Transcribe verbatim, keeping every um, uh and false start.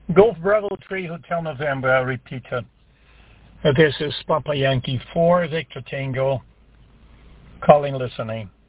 Golf Bravo three Hotel November, I repeat it. Uh, This is Papa Yankee four, Victor Tango, calling listening.